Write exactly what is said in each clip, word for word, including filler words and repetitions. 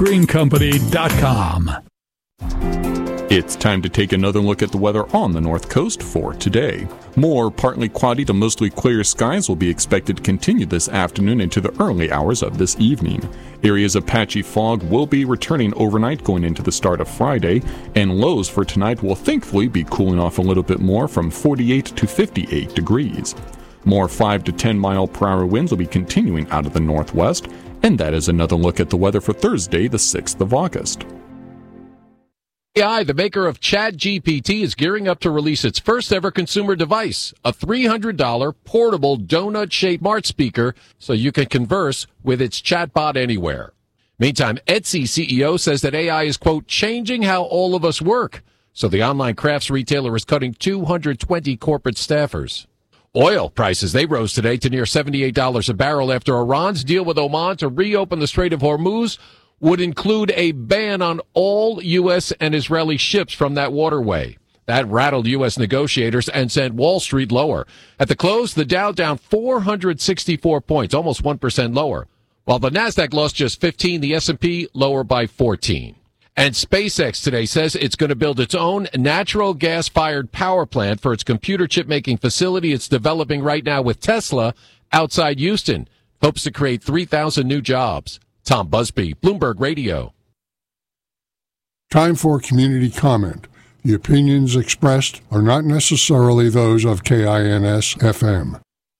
green company dot com. It's time to take another look at the weather on the North Coast for today. More partly cloudy to mostly clear skies will be expected to continue this afternoon into the early hours of this evening. Areas of patchy fog will be returning overnight going into the start of Friday, and lows for tonight will thankfully be cooling off a little bit more from forty-eight to fifty-eight degrees. More five to ten mile per hour winds will be continuing out of the northwest, and that is another look at the weather for Thursday, the sixth of August. A I, the maker of ChatGPT, is gearing up to release its first ever consumer device, a three hundred dollars portable donut-shaped smart speaker so you can converse with its chatbot anywhere. Meantime, Etsy C E O says that A I is, quote, changing how all of us work. So the online crafts retailer is cutting two hundred twenty corporate staffers. Oil prices, they rose today to near seventy-eight dollars a barrel after Iran's deal with Oman to reopen the Strait of Hormuz would include a ban on all U S and Israeli ships from that waterway. That rattled U S negotiators and sent Wall Street lower. At the close, the Dow down four hundred sixty-four points, almost one percent lower. While the Nasdaq lost just fifteen, the S and P lower by fourteen. And SpaceX today says it's going to build its own natural gas-fired power plant for its computer chip-making facility it's developing right now with Tesla outside Houston. Hopes to create three thousand new jobs. Tom Busby, Bloomberg Radio. Time for community comment. The opinions expressed are not necessarily those of K I N S F M.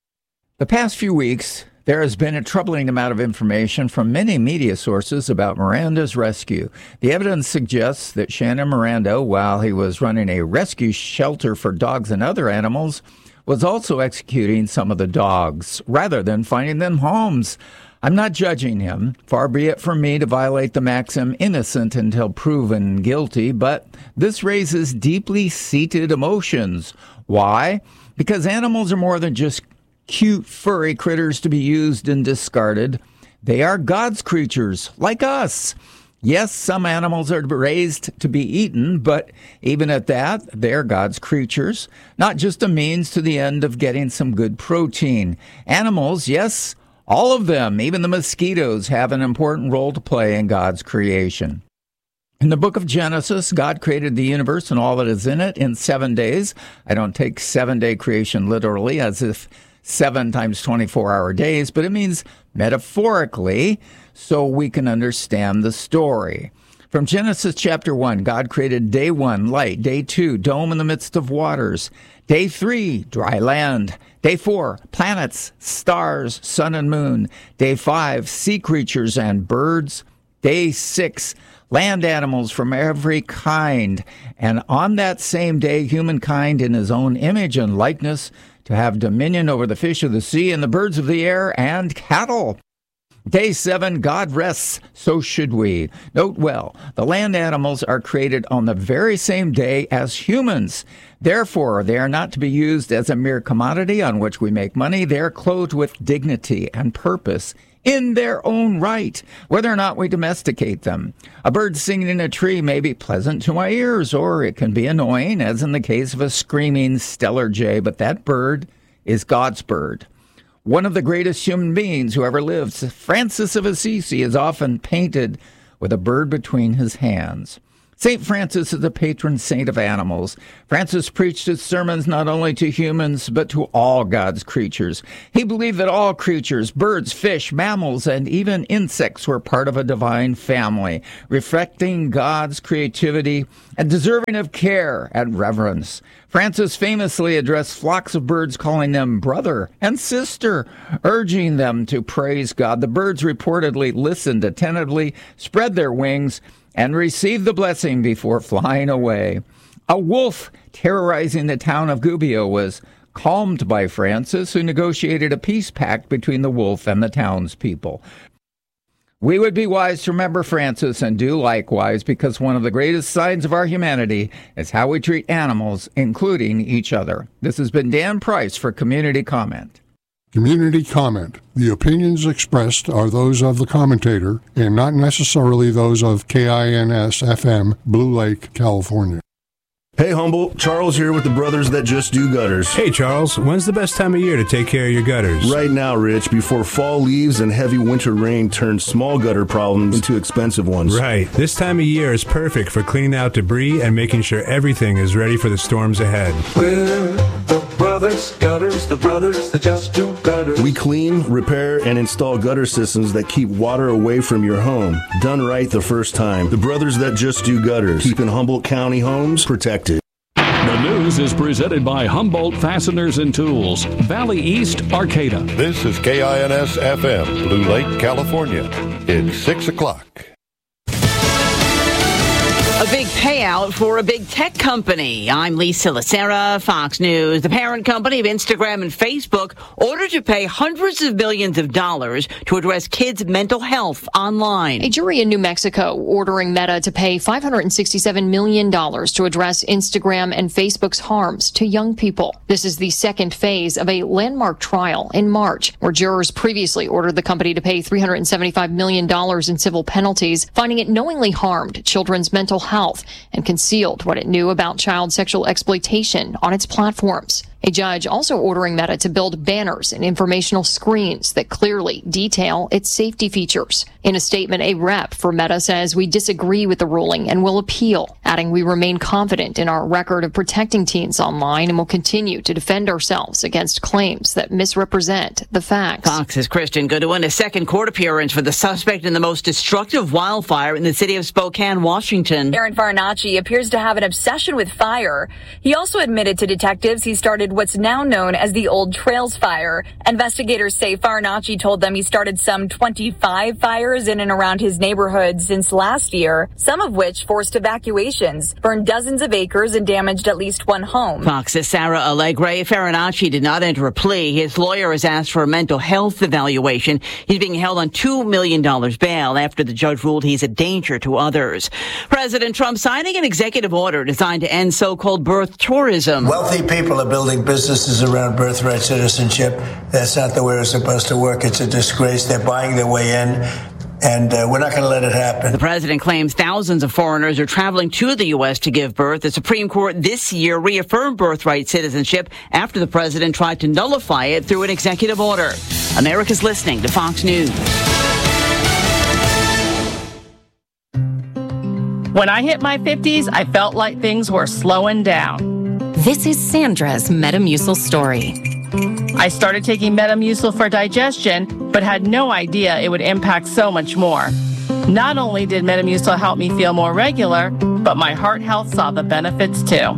The past few weeks, there has been a troubling amount of information from many media sources about Miranda's rescue. The evidence suggests that Shannon Miranda, while he was running a rescue shelter for dogs and other animals, was also executing some of the dogs rather than finding them homes. I'm not judging him. Far be it from me to violate the maxim innocent until proven guilty, but this raises deeply seated emotions. Why? Because animals are more than just cute, furry critters to be used and discarded. They are God's creatures, like us. Yes, some animals are raised to be eaten, but even at that, they're God's creatures, not just a means to the end of getting some good protein. Animals, yes, all of them, even the mosquitoes, have an important role to play in God's creation. In the book of Genesis, God created the universe and all that is in it in seven days. I don't take seven-day creation literally, as if seven times twenty-four hour days, but it means metaphorically, so we can understand the story. From Genesis chapter one, God created day one, light. Day two, dome in the midst of waters. Day three, dry land. Day four, planets, stars, sun and moon. Day five, sea creatures and birds. Day six, land animals from every kind. And on that same day, humankind in his own image and likeness to have dominion over the fish of the sea and the birds of the air and cattle. Day seven, God rests, so should we. Note well, the land animals are created on the very same day as humans. Therefore, they are not to be used as a mere commodity on which we make money. They are clothed with dignity and purpose in their own right, whether or not we domesticate them. A bird singing in a tree may be pleasant to my ears, or it can be annoying, as in the case of a screaming stellar jay, but that bird is God's bird. One of the greatest human beings who ever lived, Francis of Assisi, is often painted with a bird between his hands. Saint Francis is the patron saint of animals. Francis preached his sermons not only to humans, but to all God's creatures. He believed that all creatures, birds, fish, mammals, and even insects were part of a divine family, reflecting God's creativity and deserving of care and reverence. Francis famously addressed flocks of birds, calling them brother and sister, urging them to praise God. The birds reportedly listened attentively, spread their wings, and received the blessing before flying away. A wolf terrorizing the town of Gubbio was calmed by Francis, who negotiated a peace pact between the wolf and the townspeople. We would be wise to remember Francis and do likewise, because one of the greatest signs of our humanity is how we treat animals, including each other. This has been Dan Price for Community Comment. Community comment. The opinions expressed are those of the commentator and not necessarily those of K I N S F M, Blue Lake, California. Hey Humboldt, Charles here with the Brothers That Just Do Gutters. Hey Charles, when's the best time of year to take care of your gutters? Right now, Rich, before fall leaves and heavy winter rain turns small gutter problems into expensive ones. Right. This time of year is perfect for cleaning out debris and making sure everything is ready for the storms ahead. We're the Brothers Gutters, the Brothers That Just Do Gutters. We clean, repair, and install gutter systems that keep water away from your home. Done right the first time. The Brothers That Just Do Gutters, keeping Humboldt County homes protected. The news is presented by Humboldt Fasteners and Tools, Valley East, Arcata. This is K I N S F M, Blue Lake, California. It's six o'clock. A big payout for a big tech company. I'm Lisa Lacera, Fox News. The parent company of Instagram and Facebook ordered to pay hundreds of millions of dollars to address kids' mental health online. A jury in New Mexico ordering Meta to pay five hundred sixty-seven million dollars to address Instagram and Facebook's harms to young people. This is the second phase of a landmark trial in March, where jurors previously ordered the company to pay three hundred seventy-five million dollars in civil penalties, finding it knowingly harmed children's mental health. health and concealed what it knew about child sexual exploitation on its platforms. A judge also ordering Meta to build banners and informational screens that clearly detail its safety features. In a statement, a rep for Meta says, "We disagree with the ruling and will appeal," adding, "We remain confident in our record of protecting teens online and will continue to defend ourselves against claims that misrepresent the facts." Fox's Christian Goodwin, a second court appearance for the suspect in the most destructive wildfire in the city of Spokane, Washington. Aaron Farinacci appears to have an obsession with fire. He also admitted to detectives he started what's now known as the Old Trails Fire. Investigators say Farinacci told them he started some twenty-five fires in and around his neighborhood since last year, some of which forced evacuations, burned dozens of acres, and damaged at least one home. Fox's Sarah Allegre. Farinacci did not enter a plea. His lawyer has asked for a mental health evaluation. He's being held on two million dollars bail after the judge ruled he's a danger to others. President Trump signing an executive order designed to end so-called birth tourism. Wealthy people are building businesses around birthright citizenship. That's not the way it's supposed to work. It's a disgrace. They're buying their way in, and uh, we're not going to let it happen. The president claims thousands of foreigners are traveling to the U S to give birth. The Supreme Court this year reaffirmed birthright citizenship after the president tried to nullify it through an executive order. America's listening to Fox News. When I hit my fifties, I felt like things were slowing down. This is Sandra's Metamucil story. I started taking Metamucil for digestion, but had no idea it would impact so much more. Not only did Metamucil help me feel more regular, but my heart health saw the benefits too.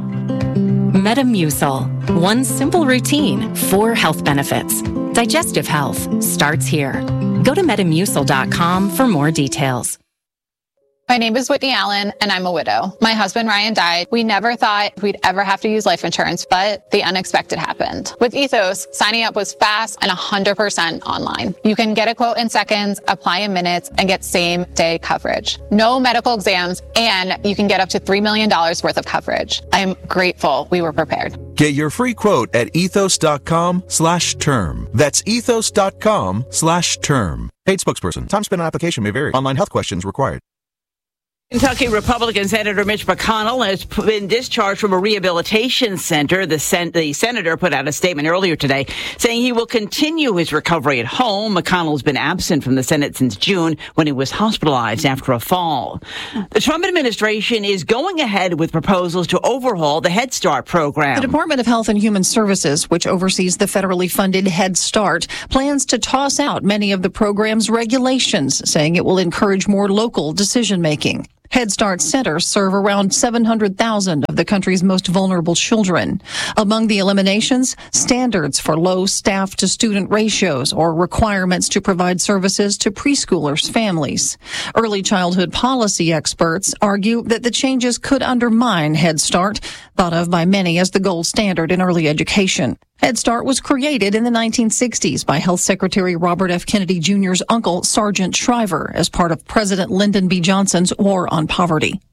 Metamucil. One simple routine, four health benefits. Digestive health starts here. Go to metamucil dot com for more details. My name is Whitney Allen, and I'm a widow. My husband, Ryan, died. We never thought we'd ever have to use life insurance, but the unexpected happened. With Ethos, signing up was fast and one hundred percent online. You can get a quote in seconds, apply in minutes, and get same-day coverage. No medical exams, and you can get up to three million dollars worth of coverage. I'm grateful we were prepared. Get your free quote at ethos dot com slash term. That's ethos dot com slash term. Paid spokesperson. Time spent on application may vary. Online health questions required. Kentucky Republican Senator Mitch McConnell has been discharged from a rehabilitation center. The, sen- the senator put out a statement earlier today saying he will continue his recovery at home. McConnell's been absent from the Senate since June when he was hospitalized after a fall. The Trump administration is going ahead with proposals to overhaul the Head Start program. The Department of Health and Human Services, which oversees the federally funded Head Start, plans to toss out many of the program's regulations, saying it will encourage more local decision-making. Head Start centers serve around seven hundred thousand of the country's most vulnerable children. Among the eliminations, standards for low staff-to-student ratios or requirements to provide services to preschoolers' families. Early childhood policy experts argue that the changes could undermine Head Start, thought of by many as the gold standard in early education. Head Start was created in the nineteen sixties by Health Secretary Robert F. Kennedy Junior's uncle, Sergeant Shriver, as part of President Lyndon B. Johnson's War on Poverty.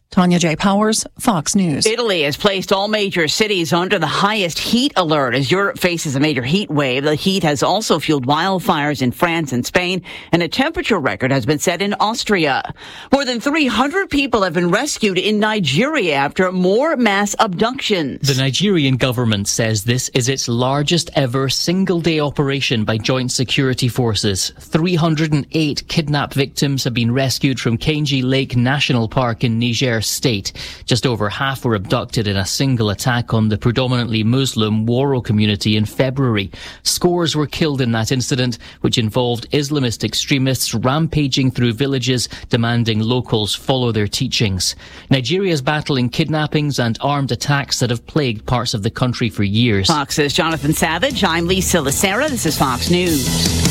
Tanya J. Powers, Fox News. Italy has placed all major cities under the highest heat alert as Europe faces a major heat wave. The heat has also fueled wildfires in France and Spain, and a temperature record has been set in Austria. More than three hundred people have been rescued in Nigeria after more mass abductions. The Nigerian government says this is its largest ever single-day operation by joint security forces. three hundred eight kidnapped victims have been rescued from Kainji Lake National Park in Niger State. Just over half were abducted in a single attack on the predominantly Muslim Woro community in February. Scores were killed in that incident, which involved Islamist extremists rampaging through villages, demanding locals follow their teachings. Nigeria is battling kidnappings and armed attacks that have plagued parts of the country for years. Fox's Jonathan Savage. I'm Lisa Lacera. This is Fox News.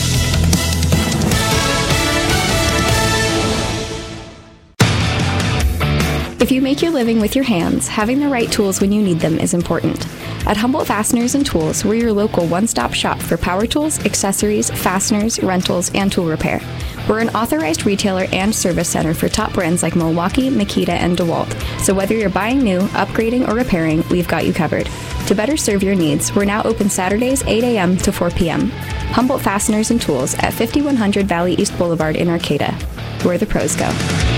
If you make your living with your hands, having the right tools when you need them is important. At Humboldt Fasteners and Tools, we're your local one-stop shop for power tools, accessories, fasteners, rentals, and tool repair. We're an authorized retailer and service center for top brands like Milwaukee, Makita, and DeWalt. So whether you're buying new, upgrading, or repairing, we've got you covered. To better serve your needs, we're now open Saturdays eight a.m. to four p.m. Humboldt Fasteners and Tools at fifty-one hundred Valley East Boulevard in Arcata, where the pros go.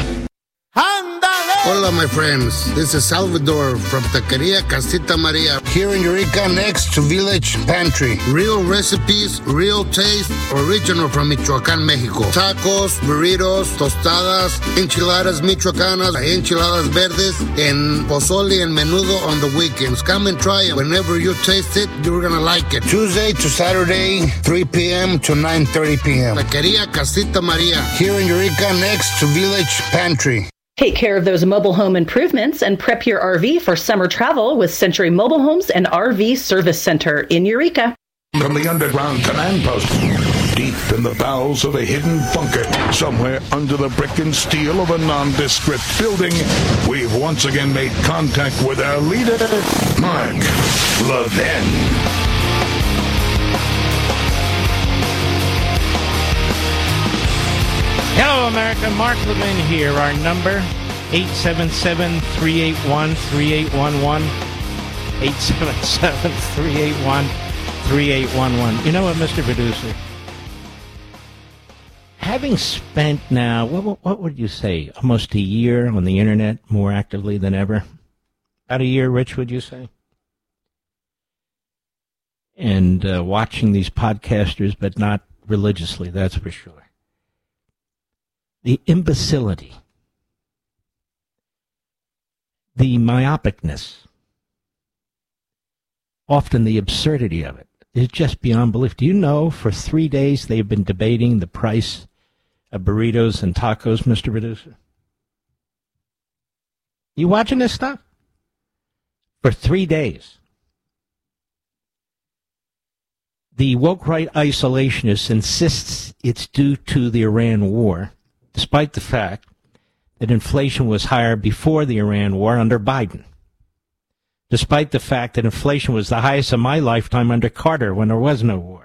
Hola, my friends. This is Salvador from Taqueria Casita Maria here in Eureka next to Village Pantry. Real recipes, real taste, original from Michoacán, Mexico. Tacos, burritos, tostadas, enchiladas michoacanas, enchiladas verdes, and pozole and menudo on the weekends. Come and try it. Whenever you taste it, you're going to like it. Tuesday to Saturday, three p.m. to nine thirty p.m. Taqueria Casita Maria here in Eureka next to Village Pantry. Take care of those mobile home improvements and prep your R V for summer travel with Century Mobile Homes and R V Service Center in Eureka. From the underground command post, deep in the bowels of a hidden bunker, somewhere under the brick and steel of a nondescript building, we've once again made contact with our leader, Mark Levin. Hello, America. Mark Levin here. Our number, eight seven seven, three eight one, three eight one one. eight seven seven, three eight one, three eight one one. You know what, Mister Producer? Having spent now, what, what would you say, almost a year on the Internet more actively than ever? About a year, Rich, would you say? And uh, watching these podcasters, but not religiously, that's for sure. The imbecility, the myopicness, often the absurdity of it is just beyond belief. Do you know for three days they've been debating the price of burritos and tacos, Mister Producer? You watching this stuff? For three days. The woke right isolationist insists it's due to the Iran war, despite the fact that inflation was higher before the Iran war under Biden. Despite the fact that inflation was the highest of my lifetime under Carter when there was no war.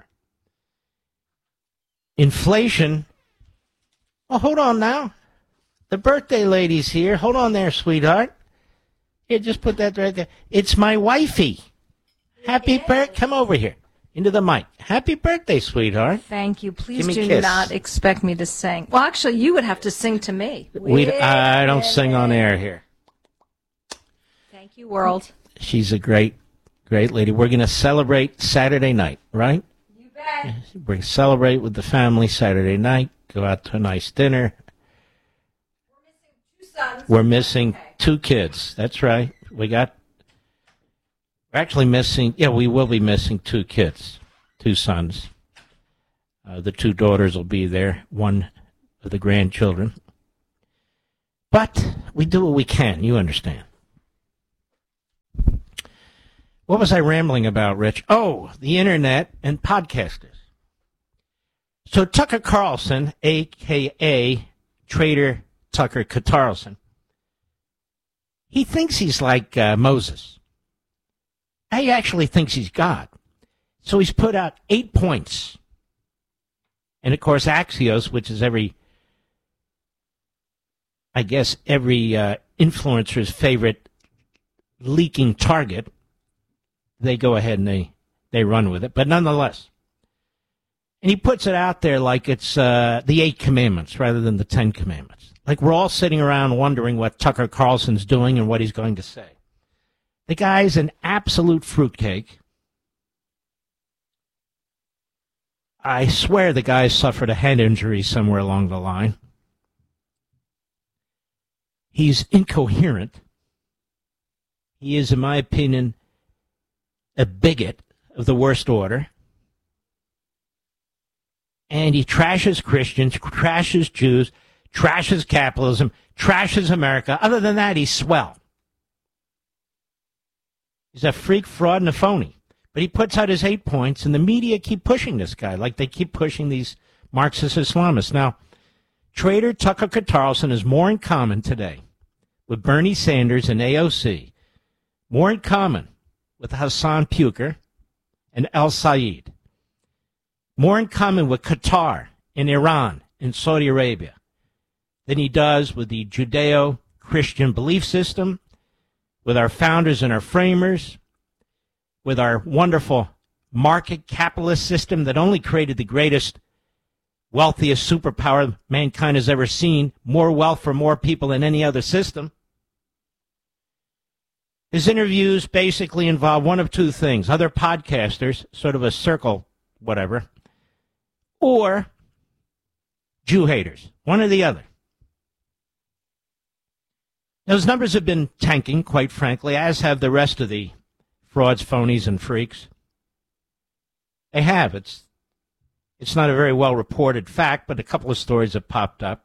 Inflation, oh, hold on now. The birthday lady's here. Hold on there, sweetheart. Here, just put that right there. It's my wifey. Happy birthday. Come over here. Into the mic. Happy birthday, sweetheart. Thank you. Please do kiss. not expect me to sing. Well, actually, you would have to sing to me. We, I don't sing on air here. Thank you, world. She's a great, great lady. We're going to celebrate Saturday night, right? You bet. We're going to celebrate with the family Saturday night, go out to a nice dinner. We're missing two sons. We're missing okay. two kids. That's right. We got... We're actually missing, yeah, we will be missing two kids, two sons. Uh, the two daughters will be there, one of the grandchildren. But we do what we can, you understand. What was I rambling about, Rich? Oh, the Internet and podcasters. So Tucker Carlson, a k a. Trader Tucker Carlson, he thinks he's like uh, Moses. He actually thinks he's God. So he's put out eight points. And, of course, Axios, which is every I guess, every uh, influencer's favorite leaking target. They go ahead and they, they run with it. But nonetheless, and he puts it out there like it's uh, the Eight Commandments rather than the Ten Commandments. Like we're all sitting around wondering what Tucker Carlson's doing and what he's going to say. The guy's an absolute fruitcake. I swear the guy suffered a head injury somewhere along the line. He's incoherent. He is, in my opinion, a bigot of the worst order. And he trashes Christians, trashes Jews, trashes capitalism, trashes America. Other than that, he's swell. He's a freak, fraud, and a phony. But he puts out his eight points, and the media keep pushing this guy like they keep pushing these Marxist Islamists. Now, Trader Tucker Carlson is more in common today with Bernie Sanders and A O C, more in common with Hassan Puker and El Sayed, more in common with Qatar and Iran and Saudi Arabia than he does with the Judeo-Christian belief system, with our founders and our framers, with our wonderful market capitalist system that only created the greatest, wealthiest superpower mankind has ever seen, more wealth for more people than any other system. His interviews basically involve one of two things: other podcasters, sort of a circle, whatever, or Jew haters, one or the other. Those numbers have been tanking, quite frankly, as have the rest of the frauds, phonies, and freaks. They have. It's it's not a very well-reported fact, but a couple of stories have popped up.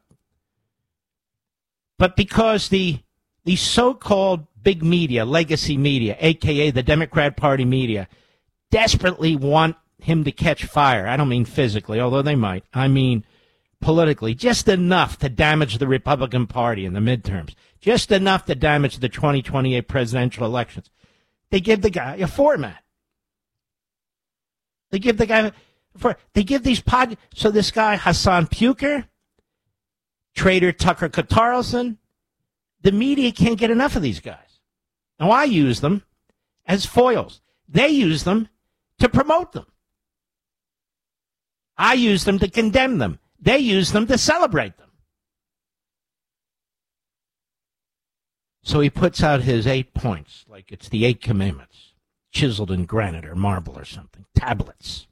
But because the the so-called big media, legacy media, a k a the Democrat Party media, desperately want him to catch fire. I don't mean physically, although they might. I mean politically, just enough to damage the Republican Party in the midterms, just enough to damage the twenty twenty-eight presidential elections. They give the guy a format. They give the guy, for they give these pod, so this guy, Hassan Puker, Trader Tucker Carlson, the media can't get enough of these guys. Now, I use them as foils. They use them to promote them. I use them to condemn them. They use them to celebrate them. So he puts out his eight points, like it's the Eight Commandments, chiseled in granite or marble or something, tablets.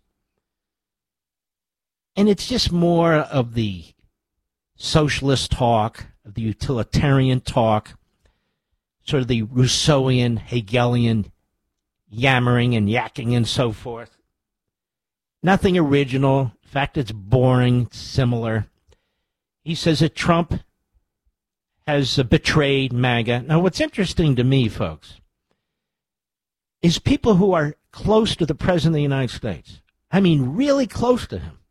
And it's just more of the socialist talk, of the utilitarian talk, sort of the Rousseauian, Hegelian yammering and yakking and so forth. Nothing original. In fact, it's boring, similar. He says that Trump has uh, betrayed MAGA. Now, what's interesting to me, folks, is people who are close to the President of the United States, I mean really close to him,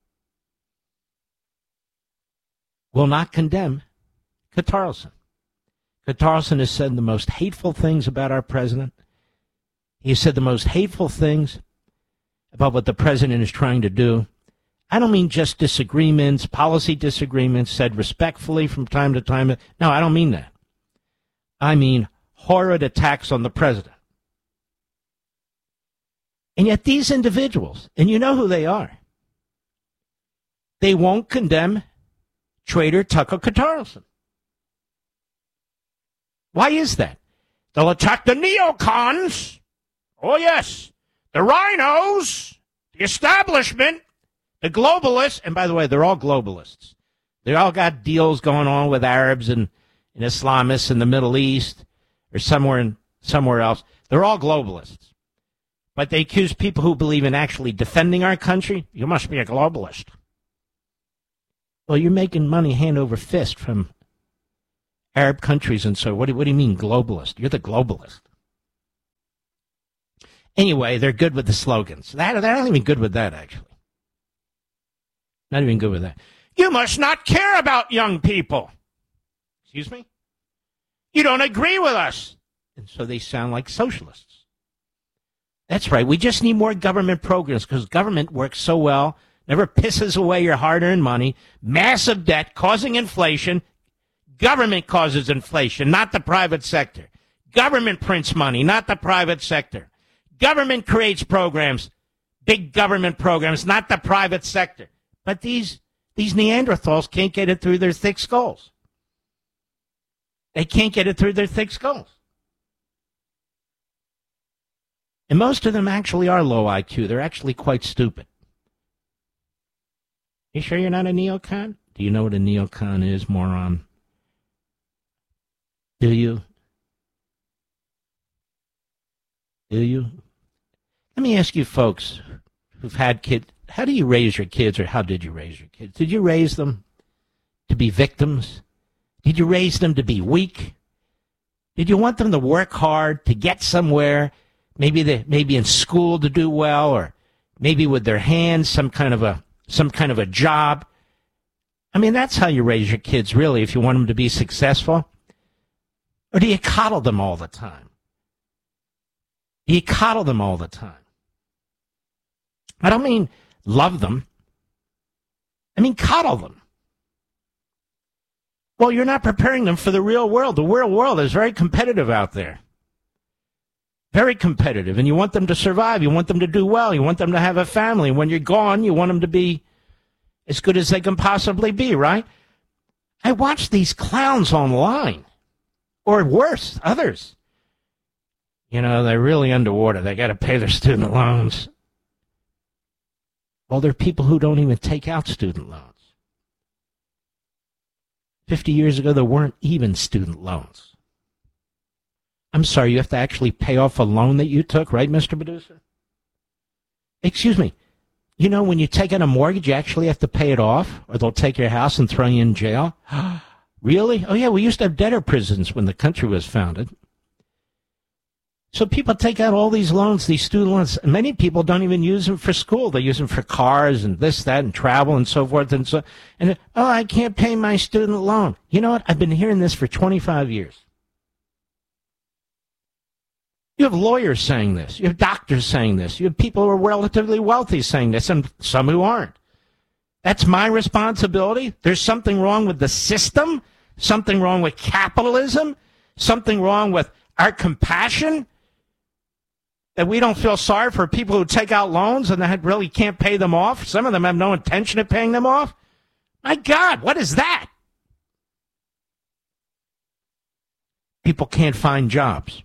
will not condemn Carlson. Carlson has said the most hateful things about our president. He has said the most hateful things about what the president is trying to do. I don't mean just disagreements, policy disagreements, said respectfully from time to time. No, I don't mean that. I mean horrid attacks on the president. And yet these individuals, and you know who they are, they won't condemn Trader Tucker Carlson. Why is that? They'll attack the neocons. Oh, yes. The rhinos, the establishment, the globalists. And by the way, they're all globalists. They all got deals going on with Arabs and, and Islamists in the Middle East or somewhere in, somewhere else. They're all globalists. But they accuse people who believe in actually defending our country. You must be a globalist. Well, you're making money hand over fist from Arab countries, and so what do, what do you mean globalist? You're the globalist. Anyway, they're good with the slogans. That, they're not even good with that, actually. Not even good with that. You must not care about young people. Excuse me? You don't agree with us. And so they sound like socialists. That's right. We just need more government programs because government works so well, never pisses away your hard-earned money, massive debt, causing inflation, Government causes inflation, not the private sector. Government prints money, not the private sector. Government creates programs, big government programs, not the private sector. But these these Neanderthals can't get it through their thick skulls. They can't get it through their thick skulls. And most of them actually are low I Q. They're actually quite stupid. You sure you're not a neocon? Do you know what a neocon is, moron? Do you? Do you? Let me ask you folks who've had kids, how do you raise your kids, or how did you raise your kids? Did you raise them to be victims? Did you raise them to be weak? Did you want them to work hard, to get somewhere, maybe they, maybe in school to do well, or maybe with their hands, some kind of a some kind of a job? I mean, that's how you raise your kids, really, if you want them to be successful. Or do you coddle them all the time? Do you coddle them all the time? I don't mean love them. I mean coddle them. Well, you're not preparing them for the real world. The real world is very competitive out there. Very competitive. And you want them to survive. You want them to do well. You want them to have a family. When you're gone, you want them to be as good as they can possibly be, right? I watch these clowns online. Or worse, others. You know, they're really underwater. They got to pay their student loans. Well, there are people who don't even take out student loans. Fifty years ago, there weren't even student loans. I'm sorry, you have to actually pay off a loan that you took, right, Mister Producer? Excuse me. You know, when you take out a mortgage, you actually have to pay it off, or they'll take your house and throw you in jail. Really? Oh, yeah, we used to have debtor prisons when the country was founded. So people take out all these loans, these student loans. Many people don't even use them for school. They use them for cars and this, that, and travel and so forth. And so, and oh, I can't pay my student loan. You know what? I've been hearing this for twenty-five years. You have lawyers saying this. You have doctors saying this. You have people who are relatively wealthy saying this, and some who aren't. That's my responsibility. There's something wrong with the system, something wrong with capitalism, something wrong with our compassion, that we don't feel sorry for people who take out loans and that really can't pay them off. Some of them have no intention of paying them off. My God, what is that? People can't find jobs.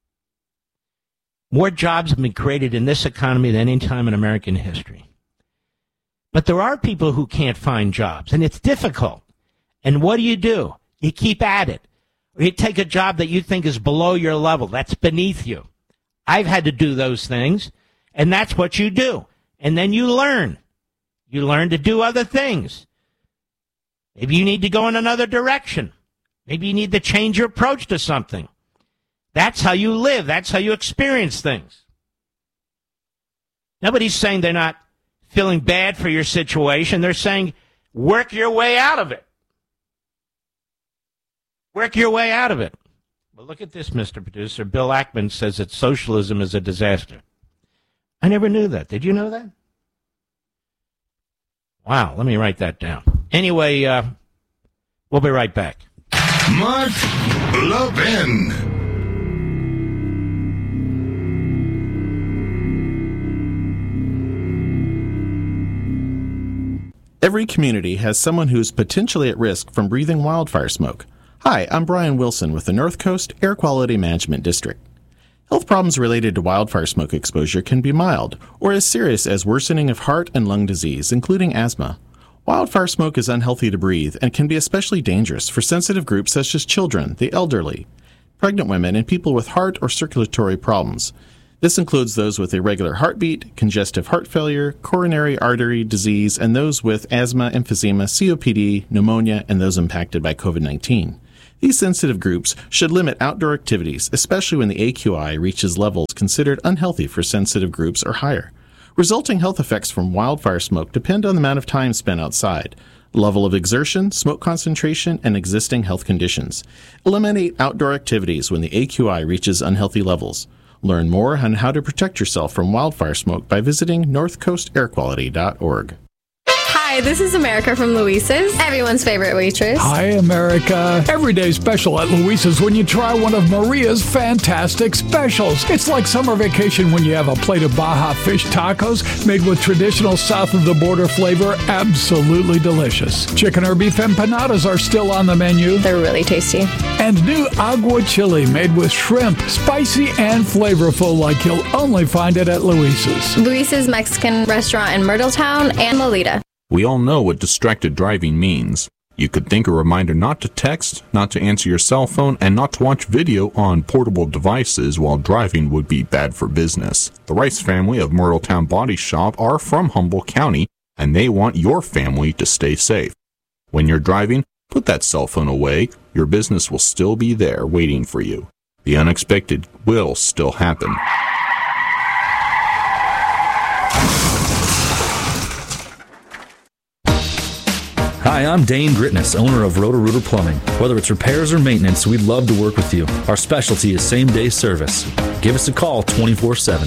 More jobs have been created in this economy than any time in American history. But there are people who can't find jobs, and it's difficult. And what do you do? You keep at it. Or you take a job that you think is below your level, that's beneath you. I've had to do those things, and that's what you do. And then you learn. You learn to do other things. Maybe you need to go in another direction. Maybe you need to change your approach to something. That's how you live. That's how you experience things. Nobody's saying they're not feeling bad for your situation. They're saying work your way out of it. Work your way out of it. Well, look at this, Mister Producer. Bill Ackman says that socialism is a disaster. I never knew that. Did you know that? Wow, let me write that down. Anyway, uh, we'll be right back. Mark Levin. Every community has someone who's potentially at risk from breathing wildfire smoke. Hi, I'm Brian Wilson with the North Coast Air Quality Management District. Health problems related to wildfire smoke exposure can be mild or as serious as worsening of heart and lung disease, including asthma. Wildfire smoke is unhealthy to breathe and can be especially dangerous for sensitive groups such as children, the elderly, pregnant women, and people with heart or circulatory problems. This includes those with irregular heartbeat, congestive heart failure, coronary artery disease, and those with asthma, emphysema, C O P D, pneumonia, and those impacted by COVID nineteen. These sensitive groups should limit outdoor activities, especially when the A Q I reaches levels considered unhealthy for sensitive groups or higher. Resulting health effects from wildfire smoke depend on the amount of time spent outside, level of exertion, smoke concentration, and existing health conditions. Eliminate outdoor activities when the A Q I reaches unhealthy levels. Learn more on how to protect yourself from wildfire smoke by visiting north coast air quality dot org. Hi, Hi, this is America from Luisa's, everyone's favorite waitress. Hi, America. Every day special at Luisa's when you try one of Maria's fantastic specials. It's like summer vacation when you have a plate of Baja fish tacos made with traditional south-of-the-border flavor. Absolutely delicious. Chicken or beef empanadas are still on the menu. They're really tasty. And new agua chili made with shrimp, spicy and flavorful like you'll only find it at Luisa's. Luisa's Mexican restaurant in Myrtletown and Lolita. We all know what distracted driving means. You could think a reminder not to text, not to answer your cell phone, and not to watch video on portable devices while driving would be bad for business. The Rice family of Myrtletown Body Shop are from Humboldt County, and they want your family to stay safe. When you're driving, put that cell phone away. Your business will still be there waiting for you. The unexpected will still happen. Hi, I'm Dane Gritness, owner of Roto-Rooter Plumbing. Whether it's repairs or maintenance, we'd love to work with you. Our specialty is same-day service. Give us a call twenty-four seven.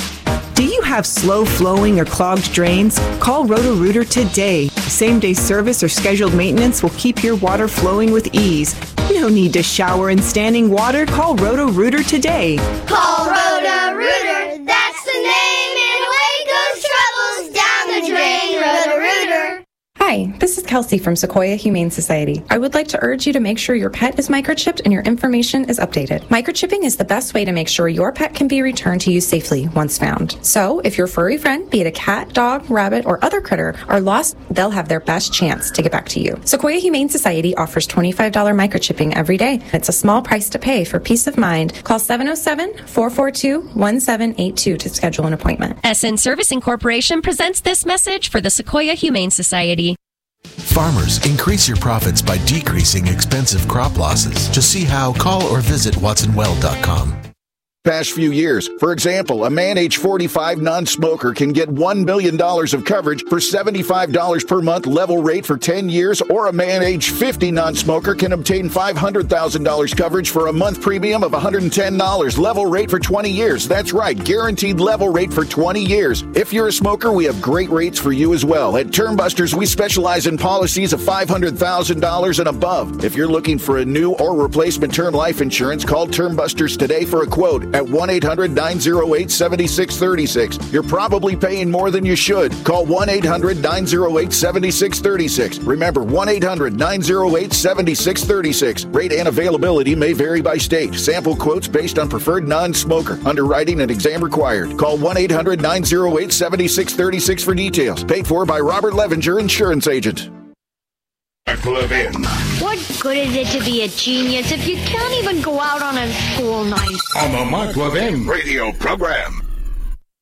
Do you have slow-flowing or clogged drains? Call Roto-Rooter today. Same-day service or scheduled maintenance will keep your water flowing with ease. No need to shower in standing water. Call Roto-Rooter today. Call Roto-Rooter. That's the name, and away goes troubles down the drain. Roto-Rooter. Hi, this is Kelsey from Sequoia Humane Society. I would like to urge you to make sure your pet is microchipped and your information is updated. Microchipping is the best way to make sure your pet can be returned to you safely once found. So, if your furry friend, be it a cat, dog, rabbit, or other critter, are lost, they'll have their best chance to get back to you. Sequoia Humane Society offers twenty-five dollars microchipping every day. It's a small price to pay for peace of mind. Call seven oh seven, four four two, one seven eight two to schedule an appointment. S N Servicing Corporation presents this message for the Sequoia Humane Society. Farmers, increase your profits by decreasing expensive crop losses. To see how, call or visit watson well dot com. Past few years. For example, a man age forty-five non-smoker can get one million dollars of coverage for seventy-five dollars per month level rate for ten years, or a man age fifty non-smoker can obtain five hundred thousand dollars coverage for a month premium of one hundred ten dollars level rate for twenty years. That's right, guaranteed level rate for twenty years. If you're a smoker, we have great rates for you as well. At Termbusters, we specialize in policies of five hundred thousand dollars and above. If you're looking for a new or replacement term life insurance, call Termbusters today for a quote at one eight hundred nine oh eight seven six three six. You're probably paying more than you should. Call one eight hundred nine oh eight seven six three six. Remember, one eight hundred nine oh eight seven six three six. Rate and availability may vary by state. Sample quotes based on preferred non-smoker. Underwriting and exam required. Call one eight hundred nine oh eight seven six three six for details. Paid for by Robert Levenger, insurance agent. Levin. What good is it to be a genius if you can't even go out on a school night? On the Mark Levin radio program.